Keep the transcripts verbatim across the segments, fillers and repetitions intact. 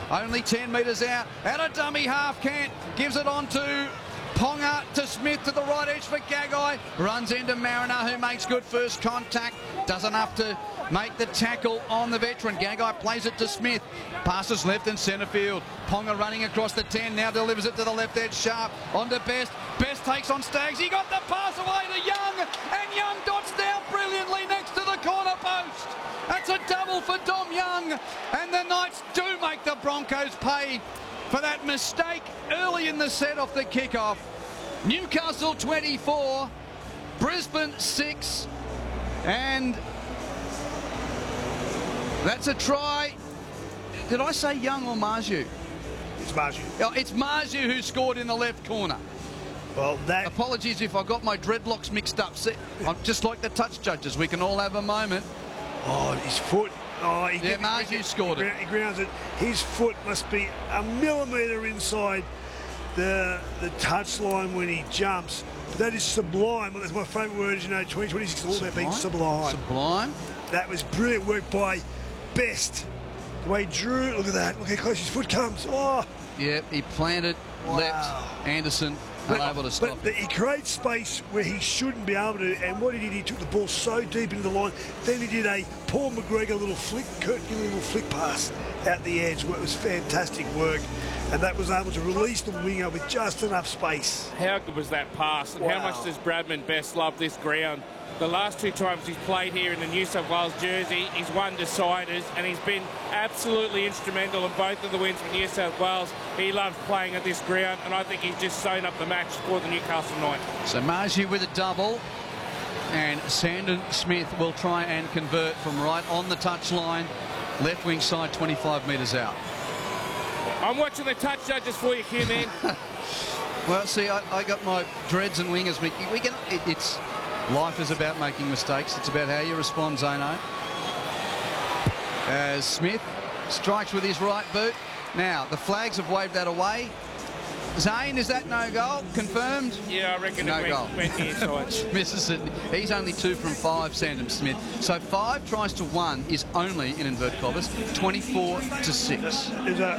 only ten metres out. Out of dummy half, Kent gives it on to Ponga, to Smith, to the right edge for Gagai. Runs into Mariner, who makes good first contact. Does enough to make the tackle on the veteran. Gagai plays it to Smith. Passes left and centre field. Ponga running across the ten. Now delivers it to the left edge. Sharp on to Best. Best takes on Staggs. He got the pass away to Young. And Young dots down brilliantly next to the corner post. That's a double for Dom Young. And the Knights do make the Broncos pay for that mistake early in the set off the kickoff. Newcastle twenty-four, Brisbane six, and that's a try. Did I say Young or Marju? It's Marju. Oh, it's Marju who scored in the left corner. Well, that... Apologies if I got my dreadlocks mixed up. See, I'm just like the touch judges. We can all have a moment. Oh, his foot. Oh, he yeah, Marju scored he, it. He grounds it. His foot must be a millimetre inside the the touch line when he jumps. That is sublime. That's my favourite word, you know, twenty twenty-six is all about being sublime. Sublime. That was brilliant work by Best. The way he drew it, look at that. Look how close his foot comes. Oh. Yeah, he planted, wow. leapt, Anderson. But, unable to stop but it. He creates space where he shouldn't be able to, and what he did, he took the ball so deep into the line. Then he did a Paul McGregor little flick, Kurt Gilly little flick pass out the edge. It was fantastic work, and that was able to release the winger with just enough space. How good was that pass, and wow. how much does Bradman Best love this ground? The last two times he's played here in the New South Wales jersey, he's won deciders, and he's been absolutely instrumental in both of the wins for New South Wales. He loves playing at this ground, and I think he's just sewn up the match for the Newcastle Knights. So Marju with a double, and Sandon Smith will try and convert from right on the touchline, left wing side, twenty-five metres out. I'm watching the touch judges for you, Q-Man. Well, see, I, I got my dreads and wingers. We, we can. It, it's life is about making mistakes. It's about how you respond, Zano. As Smith strikes with his right boot. Now, the flags have waved that away. Zane, is that no goal? Confirmed? Yeah, I reckon no it goal. went, went near side. Misses it. He's only two from five, Sandon Smith. So five tries to one is only, in inverted commas, twenty-four to six. There's a,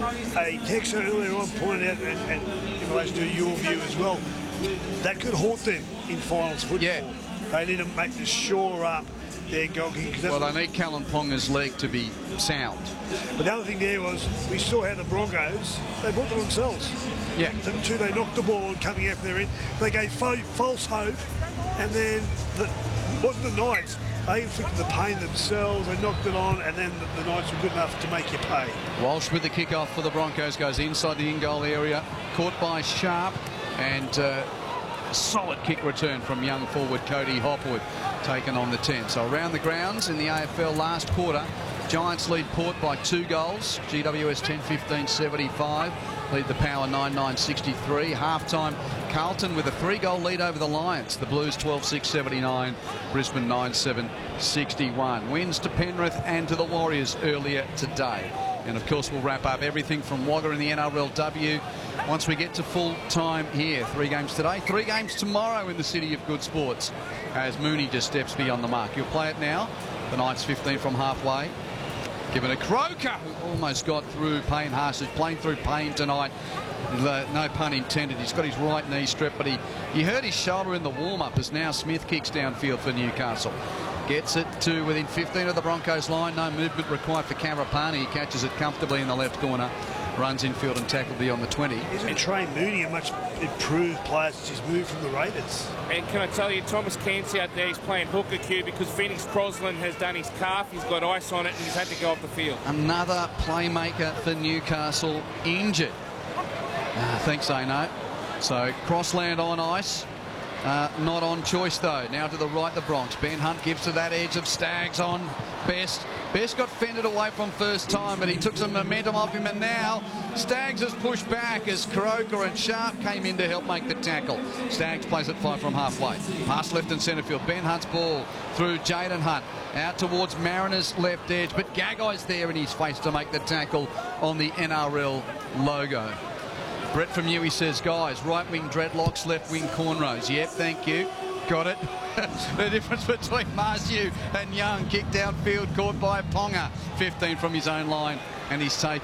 a texter earlier on pointed out, and, and in relation to your view as well, that could haunt them in finals football. Yeah. They need to make the shore up their goal kicking. Well, they need Callum Ponga's leg to be sound. But the other thing there was, we saw how the Broncos, they brought them themselves. Yeah. The two, they knocked the ball and coming out there in. They gave fo false hope, and then the, wasn't the Knights. They inflicted the pain themselves, they knocked it on, and then the, the Knights were good enough to make you pay. Walsh with the kick-off for the Broncos, goes inside the in-goal area, caught by Sharp, and uh, a solid kick return from young forward Cody Hopwood, taken on the ten. So around the grounds in the A F L last quarter, Giants lead Port by two goals, G W S ten fifteen seventy-five, lead the Power nine nine sixty-three. Half-time, Carlton with a three-goal lead over the Lions. The Blues twelve six seventy-nine, Brisbane nine seven sixty-one. Wins to Penrith and to the Warriors earlier today. And of course we'll wrap up everything from Wagga in the N R L W once we get to full time here. Three games today, three games tomorrow in the City of Good Sports as Mooney just steps beyond the mark. You'll play it now. The Knights fifteen from halfway. Given a Croker, who almost got through Payne Haas, who's playing through pain tonight. No pun intended. He's got his right knee stripped, but he, he hurt his shoulder in the warm-up as now Smith kicks downfield for Newcastle. Gets it to within fifteen of the Broncos line. No movement required for Kamarapani. He catches it comfortably in the left corner. Runs infield and tackle beyond the twenty. Isn't Trey Mooney a much improved player since he's moved from the Raiders? And can I tell you, Thomas Cairns out there, he's playing hooker Q because Phoenix Crosland has done his calf. He's got ice on it and he's had to go off the field. Another playmaker for Newcastle injured. Ah, thanks, Zano. So Crossland on ice. Uh, not on choice though. Now to the right, the Bronx. Ben Hunt gives to that edge of Staggs on Best. Best got fended away from first time, but he took some momentum off him, and now Staggs has pushed back as Croker and Sharp came in to help make the tackle. Staggs plays it five from halfway. Pass left and centre field. Ben Hunt's ball through Jaden Hunt. Out towards Mariners' left edge, but Gagai's there in his face to make the tackle on the N R L logo. Brett from Newey says, guys, right wing dreadlocks, left wing cornrows. Yep, thank you. Got it. The difference between Marju and Young. Kick downfield, caught by Ponga. fifteen from his own line, and he's taken.